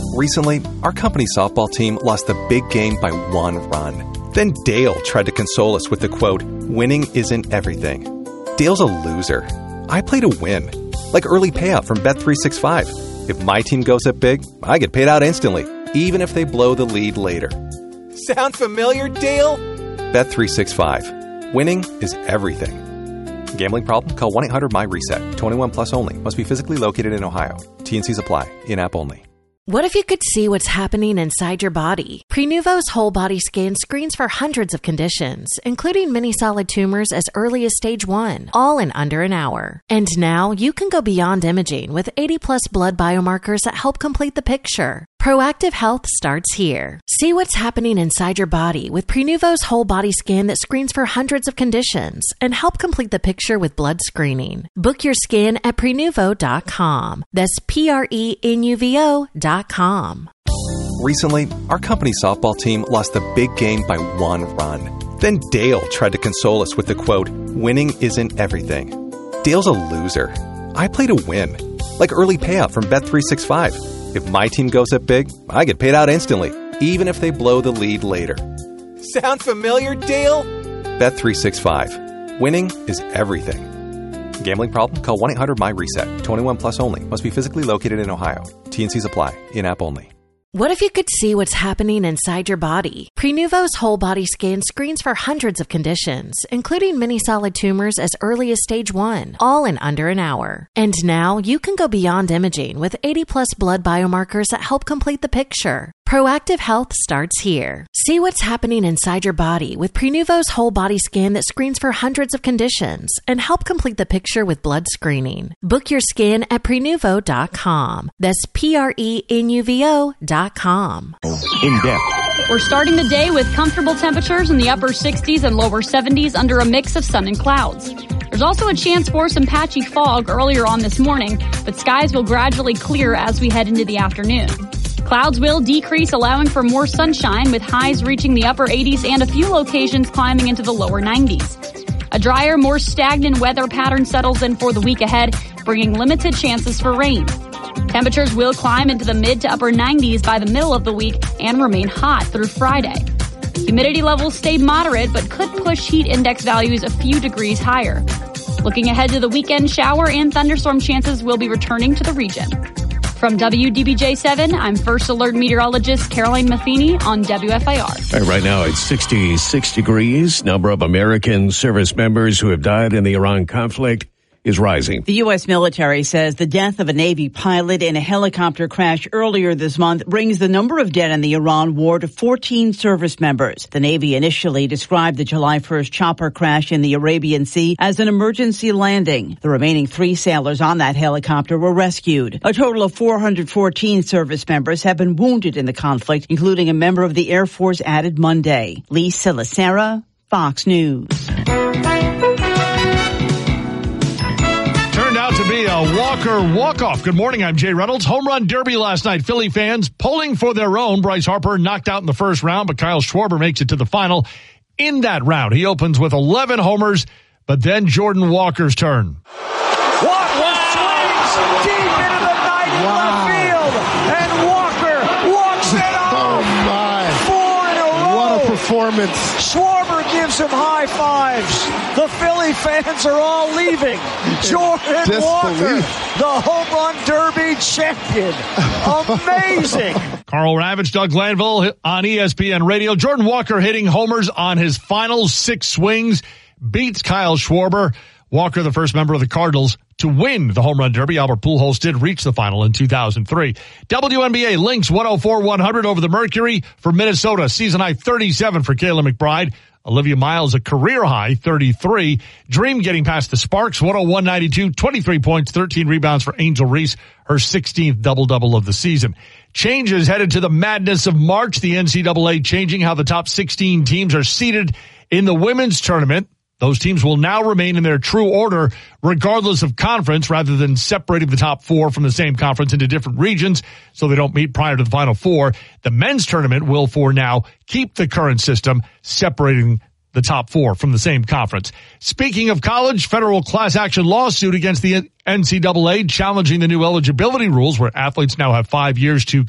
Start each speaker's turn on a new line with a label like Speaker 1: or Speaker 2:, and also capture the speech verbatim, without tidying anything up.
Speaker 1: Recently, our company softball team lost the big game by one run. Then Dale tried to console us with the quote, "Winning isn't everything." Dale's a loser. I play to win. Like early payout from Bet three sixty-five. If my team goes up big, I get paid out instantly, even if they blow the lead later.
Speaker 2: Sound familiar, Dale?
Speaker 1: Bet three sixty-five. Winning is everything. Gambling problem? Call one eight hundred M Y reset. twenty-one plus only. Must be physically located in Ohio. T N Cs apply. In-app only.
Speaker 3: What if you could see what's happening inside your body? Prenuvo's whole body scan screens for hundreds of conditions, including many solid tumors as early as stage one, all in under an hour. And now you can go beyond imaging with eighty plus blood biomarkers that help complete the picture. Proactive health starts here. See what's happening inside your body with Prenuvo's whole body scan that screens for hundreds of conditions and help complete the picture with blood screening. Book your scan at prenuvo dot com. That's P R E N U V O dot com.
Speaker 1: Recently, our company softball team lost the big game by one run. Then Dale tried to console us with the quote, "Winning isn't everything." Dale's a loser. I play to win. Like early payout from Bet three sixty-five. If my team goes up big, I get paid out instantly, even if they blow the lead later.
Speaker 2: Sound familiar, Dale?
Speaker 1: Bet three sixty-five. Winning is everything. Gambling problem? Call one eight hundred M Y reset. twenty-one plus only. Must be physically located in Ohio. T N Cs apply. In-app only.
Speaker 3: What if you could see what's happening inside your body? Prenuvo's whole body scan screens for hundreds of conditions, including many solid tumors as early as stage one, all in under an hour. And now you can go beyond imaging with eighty plus blood biomarkers that help complete the picture. Proactive health starts here. See what's happening inside your body with Prenuvo's whole body scan that screens for hundreds of conditions and help complete the picture with blood screening. Book your scan at prenuvo dot com. That's P R E N U V O dot com.
Speaker 4: In depth.
Speaker 5: We're starting the day with comfortable temperatures in the upper sixties and lower seventies under a mix of sun and clouds. There's also a chance for some patchy fog earlier on this morning, but skies will gradually clear as we head into the afternoon. Clouds will decrease, allowing for more sunshine, with highs reaching the upper eighties and a few locations climbing into the lower nineties. A drier, more stagnant weather pattern settles in for the week ahead, bringing limited chances for rain. Temperatures will climb into the mid to upper nineties by the middle of the week and remain hot through Friday. Humidity levels stay moderate but could push heat index values a few degrees higher. Looking ahead to the weekend, shower and thunderstorm chances will be returning to the region. From W D B J seven, I'm First Alert Meteorologist Caroline Matheny on W F I R.
Speaker 4: Right, right now it's sixty-six degrees. Number of American service members who have died in the Iran conflict is rising.
Speaker 6: The U S military says the death of a Navy pilot in a helicopter crash earlier this month brings the number of dead in the Iran war to fourteen service members. The Navy initially described the July first chopper crash in the Arabian Sea as an emergency landing. The remaining three sailors on that helicopter were rescued. A total of four hundred fourteen service members have been wounded in the conflict, including a member of the Air Force added Monday. Lisa Lacera, Fox News.
Speaker 7: To be a Walker walk-off. Good morning, I'm Jay Reynolds. Home run derby last night. Philly fans pulling for their own. Bryce Harper knocked out in the first round, but Kyle Schwarber makes it to the final in that round. He opens with eleven homers, but then Jordan Walker's turn.
Speaker 8: Walker swings deep into the night in left field, and Walker walks it off.
Speaker 9: Oh, my.
Speaker 8: Four in a row.
Speaker 9: What a performance.
Speaker 8: Schwarber gives him high fives. The Philly fans are all leaving. Jordan
Speaker 9: Disbelief.
Speaker 8: Walker, the home run derby champion. Amazing.
Speaker 7: Carl Ravitch, Doug Glanville on E S P N Radio. Jordan Walker hitting homers on his final six swings, beats Kyle Schwarber. Walker, the first member of the Cardinals to win the home run derby. Albert Pujols did reach the final in two thousand three. W N B A Lynx one oh four one hundred over the Mercury for Minnesota. Season high thirty-seven for Kayla McBride. Olivia Miles, a career high, thirty-three. Dream getting past the Sparks, one oh one ninety-two, twenty-three points, thirteen rebounds for Angel Reese, her sixteenth double-double of the season. Changes headed to the madness of March. The N C double A changing how the top sixteen teams are seated in the women's tournament. Those teams will now remain in their true order regardless of conference, rather than separating the top four from the same conference into different regions so they don't meet prior to the Final Four. The men's tournament will, for now, keep the current system, separating the top four from the same conference. Speaking of college, federal class action lawsuit against the N C double A challenging the new eligibility rules, where athletes now have five years to